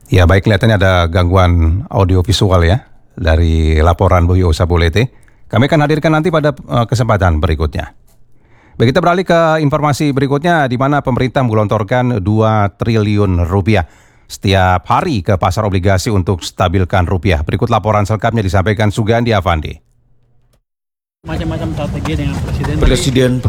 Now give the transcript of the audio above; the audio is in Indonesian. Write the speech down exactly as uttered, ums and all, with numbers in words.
Ya baik, kelihatannya ada gangguan audiovisual ya dari laporan Bu Yo Sapulete. Kami akan hadirkan nanti pada uh, kesempatan berikutnya. Baik, kita beralih ke informasi berikutnya di mana pemerintah menggelontorkan dua triliun rupiah setiap hari ke pasar obligasi untuk stabilkan rupiah. Berikut laporan selengkapnya disampaikan Sugandi Avandi. Macam-macam strategi dengan presiden. Presiden